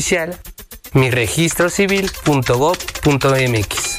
oficial miregistrocivil.gov.mx.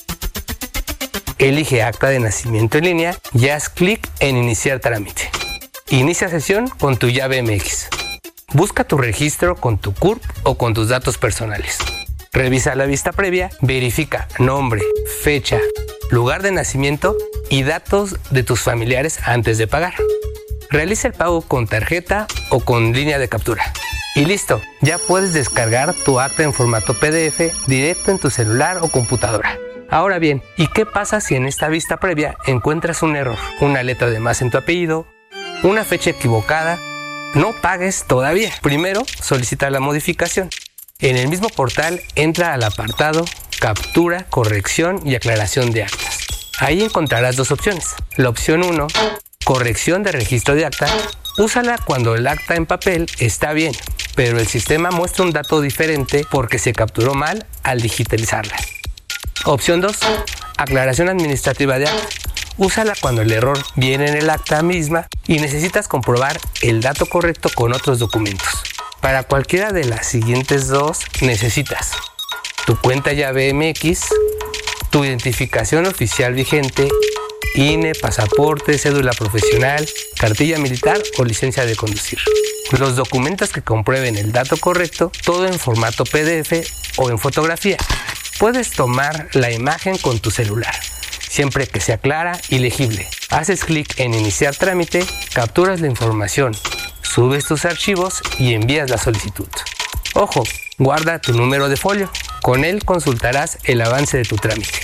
Elige acta de nacimiento en línea y haz clic en iniciar trámite. Inicia sesión con tu llave MX. Busca tu registro con tu CURP o con tus datos personales. Revisa la vista previa, verifica nombre, fecha, lugar de nacimiento y datos de tus familiares antes de pagar. Realiza el pago con tarjeta o con línea de captura. Y listo, ya puedes descargar tu acta en formato PDF directo en tu celular o computadora. Ahora bien, ¿y qué pasa si en esta vista previa encuentras un error? Una letra de más en tu apellido, una fecha equivocada. No pagues todavía. Primero, solicita la modificación. En el mismo portal, entra al apartado Captura, Corrección y Aclaración de Actas. Ahí encontrarás dos opciones. La opción 1, corrección de registro de acta. Úsala cuando el acta en papel está bien, pero el sistema muestra un dato diferente porque se capturó mal al digitalizarla. Opción 2, aclaración administrativa de acta. Úsala cuando el error viene en el acta misma y necesitas comprobar el dato correcto con otros documentos. Para cualquiera de las siguientes dos necesitas tu cuenta llave MX, tu identificación oficial vigente, INE, pasaporte, cédula profesional, cartilla militar o licencia de conducir. Los documentos que comprueben el dato correcto, todo en formato PDF o en fotografía. Puedes tomar la imagen con tu celular, siempre que sea clara y legible. Haces clic en iniciar trámite, capturas la información, subes tus archivos y envías la solicitud. Ojo, guarda tu número de folio. Con él consultarás el avance de tu trámite.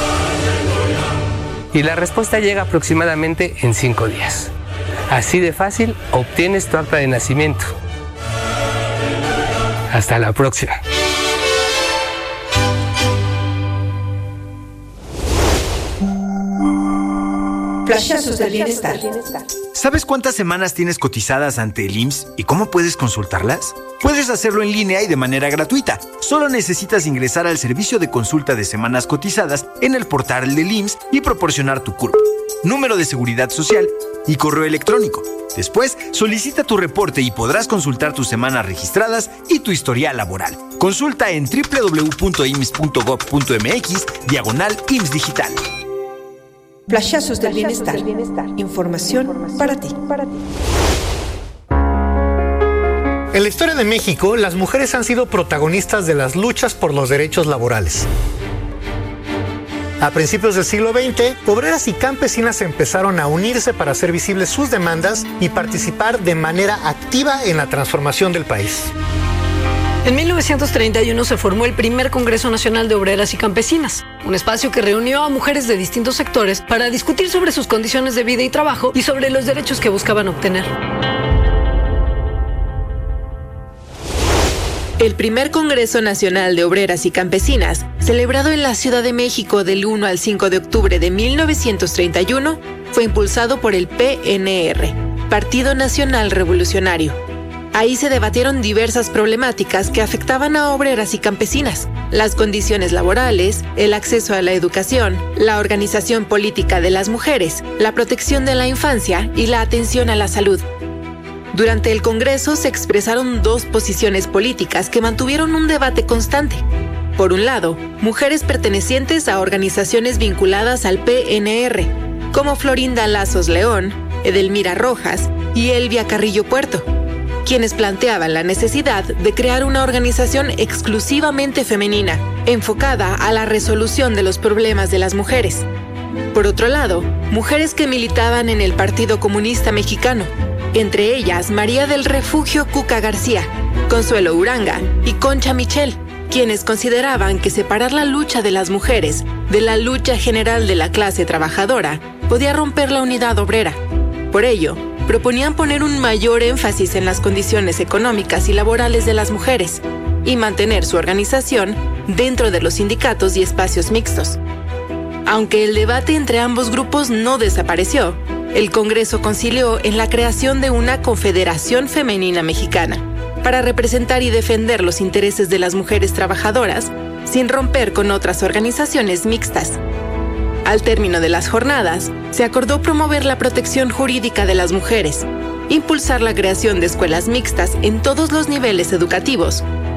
Y la respuesta llega aproximadamente en 5 días. Así de fácil obtienes tu acta de nacimiento. Hasta la próxima. Flashazos del bienestar. ¿Sabes cuántas semanas tienes cotizadas ante el IMSS y cómo puedes consultarlas? Puedes hacerlo en línea y de manera gratuita. Solo necesitas ingresar al servicio de consulta de semanas cotizadas en el portal del IMSS y proporcionar tu CURP, número de seguridad social y correo electrónico. Después, solicita tu reporte y podrás consultar tus semanas registradas y tu historial laboral. Consulta en www.ims.gov.mx/IMSS Digital. Flashazos del bienestar. Información para ti. En la historia de México, las mujeres han sido protagonistas de las luchas por los derechos laborales. A principios del siglo XX, obreras y campesinas empezaron a unirse para hacer visibles sus demandas y participar de manera activa en la transformación del país. En 1931 se formó el primer Congreso Nacional de Obreras y Campesinas, un espacio que reunió a mujeres de distintos sectores para discutir sobre sus condiciones de vida y trabajo y sobre los derechos que buscaban obtener. El primer Congreso Nacional de Obreras y Campesinas, celebrado en la Ciudad de México del 1 al 5 de octubre de 1931, fue impulsado por el PNR, Partido Nacional Revolucionario. Ahí se debatieron diversas problemáticas que afectaban a obreras y campesinas: las condiciones laborales, el acceso a la educación, la organización política de las mujeres, la protección de la infancia y la atención a la salud. Durante el Congreso se expresaron dos posiciones políticas que mantuvieron un debate constante. Por un lado, mujeres pertenecientes a organizaciones vinculadas al PNR, como Florinda Lazos León, Edelmira Rojas y Elvia Carrillo Puerto, quienes planteaban la necesidad de crear una organización exclusivamente femenina, enfocada a la resolución de los problemas de las mujeres. Por otro lado, mujeres que militaban en el Partido Comunista Mexicano, entre ellas María del Refugio Cuca García, Consuelo Uranga y Concha Michel, quienes consideraban que separar la lucha de las mujeres de la lucha general de la clase trabajadora podía romper la unidad obrera. Por ello, proponían poner un mayor énfasis en las condiciones económicas y laborales de las mujeres y mantener su organización dentro de los sindicatos y espacios mixtos. Aunque el debate entre ambos grupos no desapareció, el Congreso concilió en la creación de una Confederación Femenina Mexicana para representar y defender los intereses de las mujeres trabajadoras sin romper con otras organizaciones mixtas. Al término de las jornadas, se acordó promover la protección jurídica de las mujeres, impulsar la creación de escuelas mixtas en todos los niveles educativos